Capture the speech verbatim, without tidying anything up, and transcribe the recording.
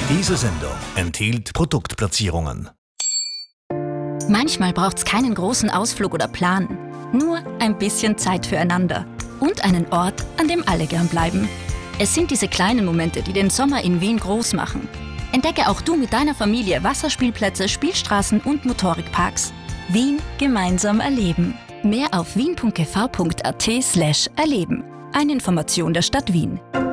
Diese Sendung enthielt Produktplatzierungen. Manchmal braucht's keinen großen Ausflug oder Plan. Nur ein bisschen Zeit füreinander. Und einen Ort, an dem alle gern bleiben. Es sind diese kleinen Momente, die den Sommer in Wien groß machen. Entdecke auch du mit deiner Familie Wasserspielplätze, Spielstraßen und Motorikparks. Wien gemeinsam erleben. Mehr auf wien punkt g v punkt a t slash erleben. Eine Information der Stadt Wien.